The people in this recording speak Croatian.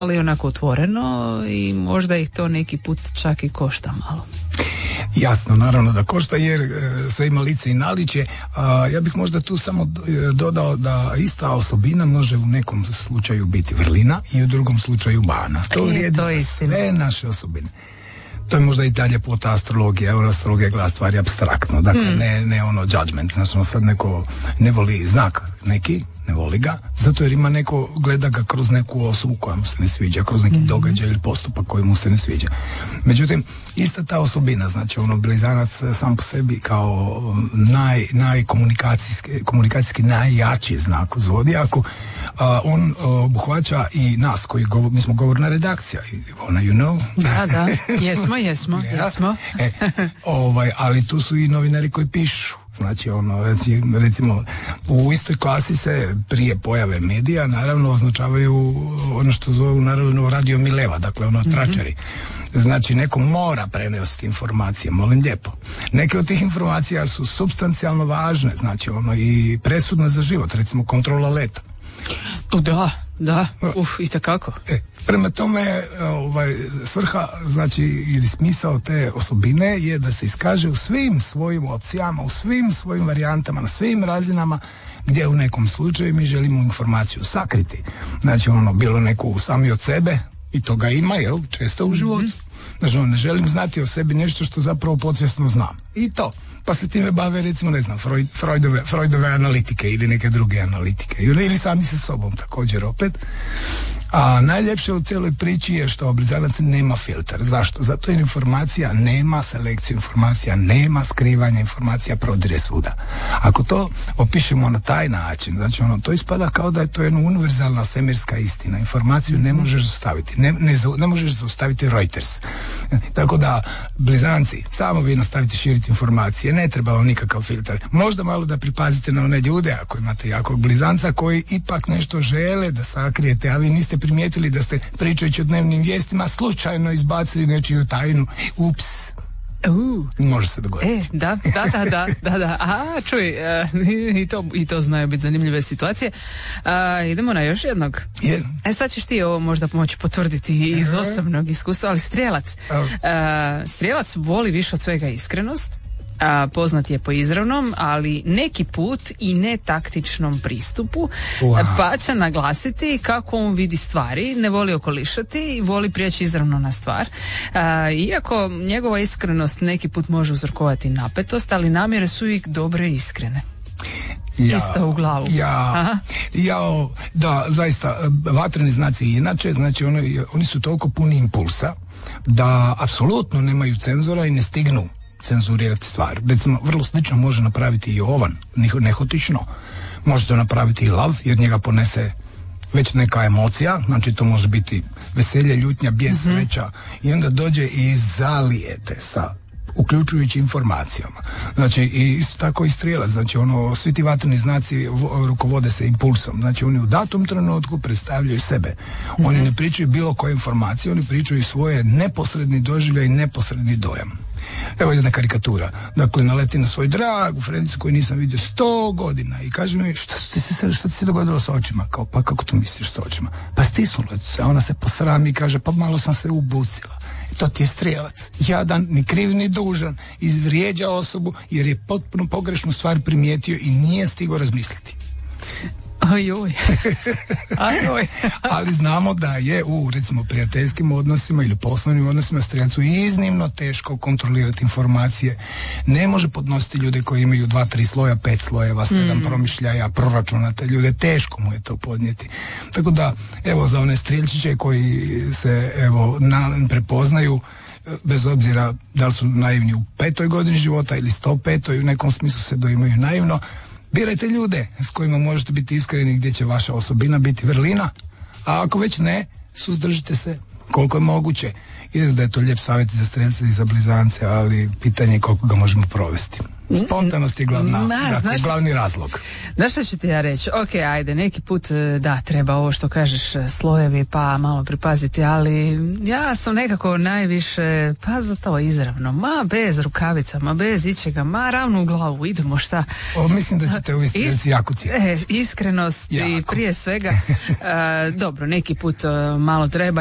ali onako otvoreno i možda ih to neki put čak i košta malo. Jasno, naravno da košta jer sve ima lice i naličje. Ja bih možda tu samo dodao da ista osobina može u nekom slučaju biti vrlina i u drugom slučaju mana. To vrijedi za sve naše osobine. To je možda i dalje puta astrologija. Euroastrologija gleda stvari apstraktno. Dakle, ne ono judgment. Znači, sad neko ne voli znak neki, ne voli ga, zato jer ima neko, gleda ga kroz neku osobu koja mu se ne sviđa, kroz neki događaj ili postupak koji mu se ne sviđa. Međutim, ista ta osobina, znači blizanac sam po sebi kao komunikacijski najjači znak u zodijaku, on obuhvaća i nas koji mi smo govorna redakcija. Ona, you know? Da, jesmo. Ali tu su i novinari koji pišu. Znači, recimo, u istoj klasi se prije pojave medija, naravno, označavaju ono što zovu, naravno, radio mileva, dakle, tračari. Znači, neko mora prenositi informacije, molim lijepo. Neke od tih informacija su supstancijalno važne, znači, i presudne za život, recimo, kontrola leta. Da, itekako. Prema tome, svrha, znači, ili smisao te osobine je da se iskaže u svim svojim opcijama, u svim svojim varijantama, na svim razinama gdje u nekom slučaju mi želimo informaciju sakriti. Znači, bilo neku sami od sebe, i toga ima, često u životu. Znači, ne želim znati o sebi nešto što zapravo podsvjesno znam. I to. Pa se time bave, recimo, ne znam, Freudove analitike ili neke druge analitike. Ili sami sa sobom također opet. A najljepše u cijeloj priči je što blizanac nema filter. Zašto? Zato jer informacija nema selekciju, informacija nema skrivanja, informacija prodire svuda. Ako to opišemo na taj način, znači to ispada kao da je to jedna univerzalna svemirska istina. Informaciju ne možeš zaustaviti. Ne možeš zaustaviti Reuters. Tako da, blizanci, samo vi nastavite širiti informacije, ne treba vam nikakav filter. Možda malo da pripazite na one ljude, ako imate jakog blizanca, koji ipak nešto žele da sakrijete, a vi niste primijetili da ste, pričajući o dnevnim vijestima, slučajno izbacili nečiju tajnu. Ups. Može se dogoditi. Da. Čuj, i to znaju biti zanimljive situacije. Idemo na još jednog. Sad ćeš ti ovo možda moći potvrditi iz osobnog iskustva, ali Strijelac. Strijelac voli više od svega iskrenost. Poznat je po izravnom, ali neki put i netaktičnom pristupu, pa će naglasiti kako on vidi stvari, ne voli okolišati i voli prijeći izravno na stvar. Iako njegova iskrenost neki put može uzrokovati napetost, ali namjere su uvijek dobre i iskrene. Isto u glavu. Da, zaista, vatreni znaci inače, znači oni su toliko puni impulsa da apsolutno nemaju cenzora i ne stignu cenzurirati stvar. Recimo, vrlo slično može napraviti i ovan, nehotično. Može to napraviti i lav, jer njega ponese već neka emocija, znači to može biti veselje, ljutnja, bijes, sreća, i onda dođe i zalijete sa uključujući informacijama. Znači, i isto tako i Strijelac, znači svi ti vatreni znaci rukovode se impulsom, znači oni u datom trenutku predstavljaju sebe. Oni ne pričaju bilo koje informacije, oni pričaju svoje neposredni doživljaj i neposredni dojam. Evo jedna karikatura. Dakle, naleti na svoju dragu frendicu koju nisam vidio 100 godina i kaže mi, šta ti se dogodilo sa očima? Kao, pa kako to misliš sa očima? Pa stisnulo se, a ona se posrami i kaže, pa malo sam se ubucila. I to ti je Strijelac. Jadan, ni kriv ni dužan, izvrijeđa osobu jer je potpuno pogrešnu stvar primijetio i nije stigao razmisliti. Ajoj. Ali znamo da je u, recimo, prijateljskim odnosima ili poslovnim odnosima Strijelacu iznimno teško kontrolirati informacije. Ne može podnositi ljude koji imaju 2-3 sloja, 5 slojeva, 7 promišljaja, proračunate ljude, teško mu je to podnijeti. Tako da, evo, za one strijelčiće koji se, prepoznaju, bez obzira da li su naivni u 5. godini života ili 105. u nekom smislu se doimaju naivno, birajte ljude s kojima možete biti iskreni, gdje će vaša osobina biti vrlina, a ako već ne, suzdržite se koliko je moguće. Jest da je to lijep savjet za Strijelce i za Blizance, ali pitanje je koliko ga možemo provesti. Spontanost je glavni razlog. Znaš što ću ti ja reći? Ok, ajde, neki put da, treba ovo što kažeš, slojevi, pa malo pripaziti, ali ja sam nekako najviše, pa za to izravno, ma bez rukavica, ma bez ičega, ma ravno u glavu, idemo šta. Mislim da ćete uvijesti reći jako cijeli. Iskrenost jako. I prije svega, dobro, neki put malo treba